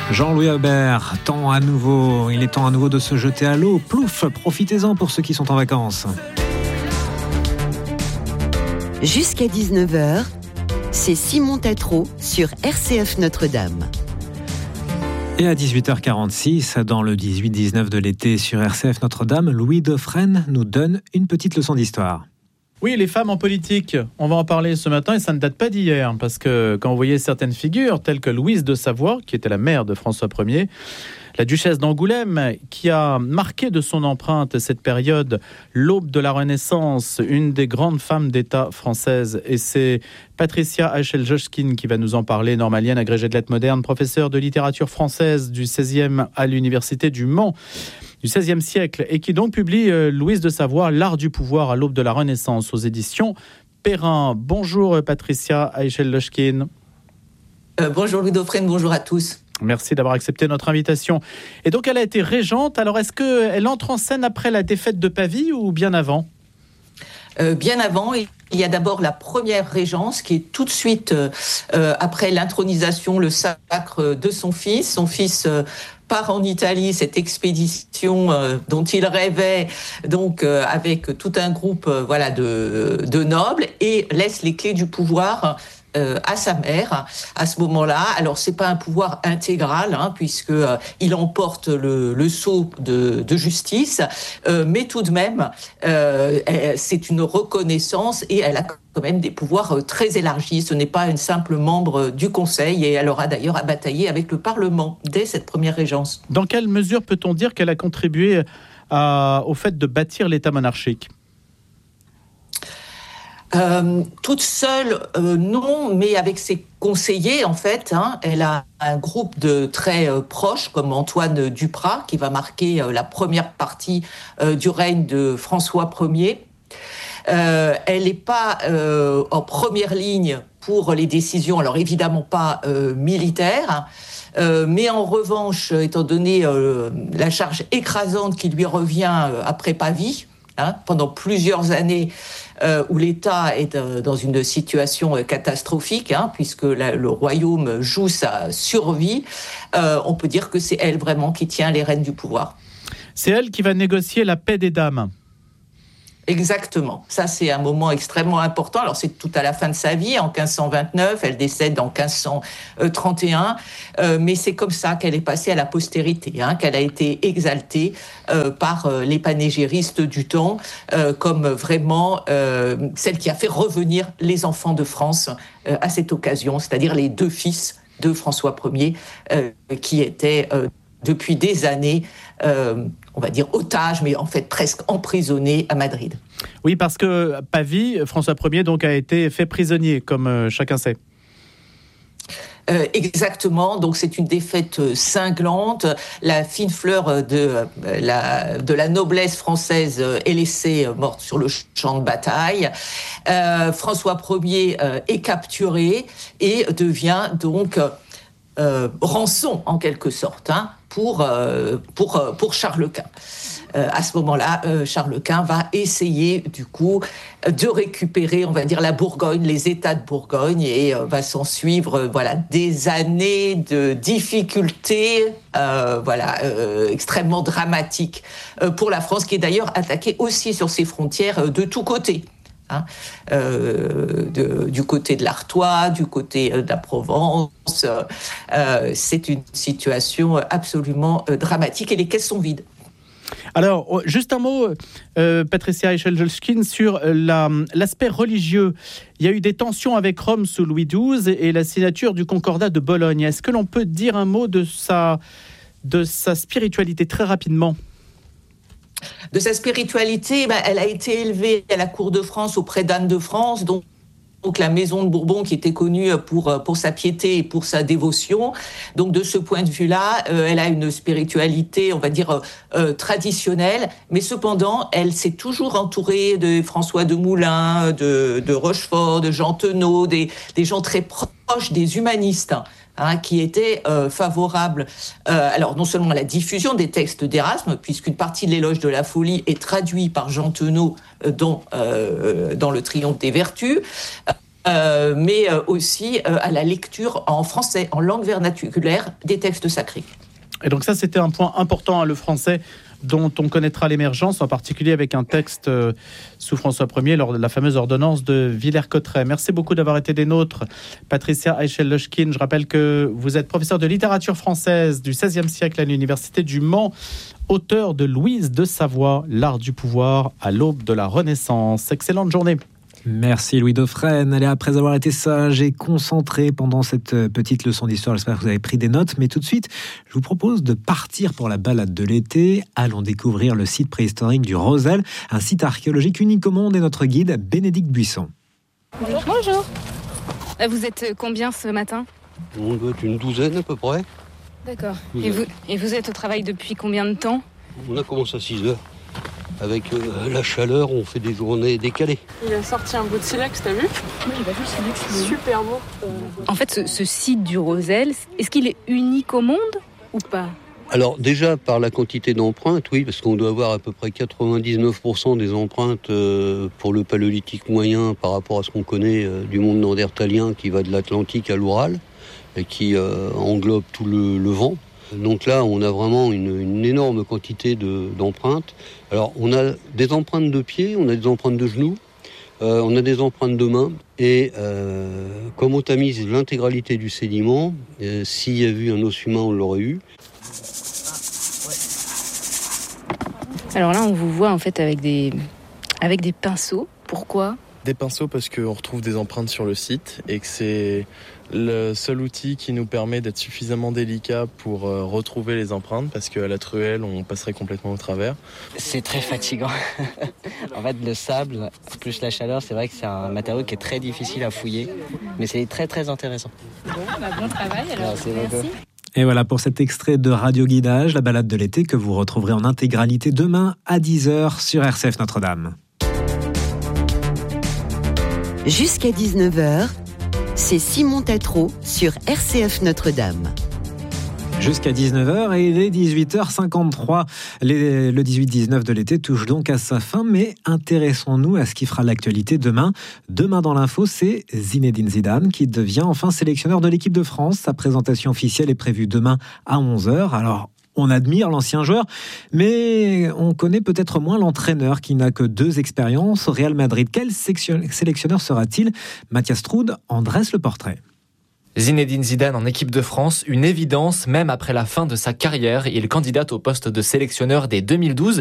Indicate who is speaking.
Speaker 1: Jean-Louis Aubert, il est temps à nouveau de se jeter à l'eau. Plouf, profitez-en pour ceux qui sont en vacances.
Speaker 2: Jusqu'à 19h, c'est Simon Tatro sur RCF Notre-Dame.
Speaker 1: Et à 18h46, dans le 18-19 de l'été sur RCF Notre-Dame, Louis Dauphren nous donne une petite leçon d'histoire.
Speaker 3: Oui, les femmes en politique, on va en parler ce matin et ça ne date pas d'hier, parce que quand vous voyez certaines figures, telles que Louise de Savoie, qui était la mère de François Ier, la duchesse d'Angoulême, qui a marqué de son empreinte cette période, l'aube de la Renaissance, une des grandes femmes d'État françaises, et c'est Patricia Heichel-Joschkin qui va nous en parler, normalienne, agrégée de lettres modernes, professeure de littérature française du 16e à l'université du Mans, du XVIe siècle, et qui donc publie Louise de Savoie, l'art du pouvoir à l'aube de la Renaissance aux éditions Perrin. Bonjour Patricia Heichel-Joschkin.
Speaker 4: Bonjour Louis Dauphren, bonjour à tous.
Speaker 3: Merci d'avoir accepté notre invitation. Et donc elle a été régente, alors est-ce qu'elle entre en scène après la défaite de Pavie ou bien avant ?
Speaker 4: Bien avant, il y a d'abord la première régence qui est tout de suite après l'intronisation, le sacre de son fils. Son fils part en Italie, cette expédition dont il rêvait, donc avec tout un groupe de nobles, et laisse les clés du pouvoir à sa mère à ce moment-là. Alors c'est pas un pouvoir intégral, puisque il emporte le sceau de justice, mais tout de même c'est une reconnaissance et elle a quand même des pouvoirs très élargis. Ce n'est pas une simple membre du Conseil, et elle aura d'ailleurs à batailler avec le Parlement dès cette première régence.
Speaker 3: Dans quelle mesure peut-on dire qu'elle a contribué au fait de bâtir l'État monarchique ?
Speaker 4: Toute seule, non, mais avec ses conseillers, en fait, elle a un groupe de très proches, comme Antoine Duprat, qui va marquer la première partie du règne de François Ier. Elle n'est pas en première ligne pour les décisions, alors évidemment pas militaires, mais en revanche, étant donné la charge écrasante qui lui revient après Pavie, pendant plusieurs années, où l'État est dans une situation catastrophique, puisque le royaume joue sa survie, on peut dire que c'est elle vraiment qui tient les rênes du pouvoir.
Speaker 3: C'est elle qui va négocier la paix des dames.
Speaker 4: Exactement. Ça, c'est un moment extrêmement important. Alors, c'est tout à la fin de sa vie, en 1529. Elle décède en 1531. Mais c'est comme ça qu'elle est passée à la postérité, qu'elle a été exaltée par les panégyristes du temps comme vraiment celle qui a fait revenir les enfants de France à cette occasion, c'est-à-dire les deux fils de François Ier qui étaient depuis des années, on va dire otages, mais en fait presque emprisonnés à Madrid.
Speaker 3: Oui, parce que Pavie, François Ier donc a été fait prisonnier, comme chacun sait.
Speaker 4: Exactement, donc c'est une défaite cinglante. La fine fleur de la noblesse française est laissée morte sur le champ de bataille. François Ier est capturé et devient donc rançon en quelque sorte pour Charles Quint. À ce moment-là, Charles Quint va essayer du coup de récupérer, on va dire, la Bourgogne, les États de Bourgogne, et va s'en suivre des années de difficultés extrêmement dramatiques pour la France, qui est d'ailleurs attaquée aussi sur ses frontières de tous côtés. Du côté de l'Artois, du côté de la Provence, c'est une situation absolument dramatique et les caisses sont vides.
Speaker 3: Alors, juste un mot, Patricia Heichel-Joschkin, sur l'aspect religieux. Il y a eu des tensions avec Rome sous Louis XII et la signature du Concordat de Bologne. Est-ce que l'on peut dire un mot de sa spiritualité très rapidement ?
Speaker 4: De sa spiritualité, elle a été élevée à la cour de France auprès d'Anne de France, donc la maison de Bourbon qui était connue pour sa piété et pour sa dévotion. Donc de ce point de vue-là, elle a une spiritualité, on va dire, traditionnelle, mais cependant, elle s'est toujours entourée de François de Moulins, de Rochefort, de Jean Tenot, des gens très proches des humanistes, qui étaient favorables alors non seulement à la diffusion des textes d'Érasme, puisqu'une partie de l'éloge de la folie est traduit par Jean Tenot dans le Triomphe des Vertus, mais aussi à la lecture en français, en langue vernaculaire des textes sacrés.
Speaker 3: Et donc ça, c'était un point important, le français, dont on connaîtra l'émergence, en particulier avec un texte sous François Ier, lors de la fameuse ordonnance de Villers-Cotterêts. Merci beaucoup d'avoir été des nôtres, Patricia Eichel-Löschkin. Je rappelle que vous êtes professeur de littérature française du XVIe siècle à l'Université du Mans, auteur de Louise de Savoie, l'art du pouvoir à l'aube de la Renaissance. Excellente journée.
Speaker 1: Merci Louis Dauphren. Allez, après avoir été sage et concentré pendant cette petite leçon d'histoire, j'espère que vous avez pris des notes. Mais tout de suite, je vous propose de partir pour la balade de l'été. Allons découvrir le site préhistorique du Rosel, un site archéologique unique au monde, et notre guide, Bénédicte Buisson.
Speaker 5: Bonjour. Vous êtes combien ce matin ?
Speaker 6: On doit être une douzaine à peu près.
Speaker 5: D'accord. Et vous êtes au travail depuis combien de temps ?
Speaker 6: On a commencé à 6 heures. Avec la chaleur, on fait des journées décalées.
Speaker 7: Il a sorti un beau de silex, t'as vu ?
Speaker 5: Oui, j'ai pas vu le silex.
Speaker 7: Super beau.
Speaker 5: En fait, ce site du Rosel, est-ce qu'il est unique au monde ou pas ?
Speaker 6: Alors déjà, par la quantité d'empreintes, oui, parce qu'on doit avoir à peu près 99% des empreintes pour le paléolithique moyen par rapport à ce qu'on connaît du monde néandertalien qui va de l'Atlantique à l'Oural et qui englobe tout le Levant. Donc là, on a vraiment une énorme quantité d'empreintes. Alors, on a des empreintes de pieds, on a des empreintes de genoux, on a des empreintes de mains. Et comme on tamise l'intégralité du sédiment, s'il y avait eu un os humain, on l'aurait eu.
Speaker 5: Alors là, on vous voit en fait avec des pinceaux. Pourquoi ?
Speaker 8: Des pinceaux parce qu'on retrouve des empreintes sur le site et que c'est le seul outil qui nous permet d'être suffisamment délicat pour retrouver les empreintes, parce qu'à la truelle, on passerait complètement au travers.
Speaker 9: C'est très fatigant. En fait, le sable, plus la chaleur, c'est vrai que c'est un matériau qui est très difficile à fouiller, mais c'est très très intéressant.
Speaker 5: Bon travail alors.
Speaker 9: Merci.
Speaker 1: Et voilà pour cet extrait de Radio Guidage, la balade de l'été que vous retrouverez en intégralité demain à 10h sur RCF Notre-Dame.
Speaker 2: Jusqu'à 19h, c'est Simon Tatro sur RCF Notre-Dame.
Speaker 1: Jusqu'à 19h et il est 18h53. Le 18-19 de l'été touche donc à sa fin, mais intéressons-nous à ce qui fera l'actualité demain. Demain dans l'info, c'est Zinedine Zidane qui devient enfin sélectionneur de l'équipe de France. Sa présentation officielle est prévue demain à 11h. Alors, on admire l'ancien joueur, mais on connaît peut-être moins l'entraîneur qui n'a que 2 expériences au Real Madrid. Quel sélectionneur sera-t-il ? Mathias Troud en dresse le portrait.
Speaker 10: Zinedine Zidane en équipe de France, une évidence même après la fin de sa carrière. Il candidate au poste de sélectionneur dès 2012.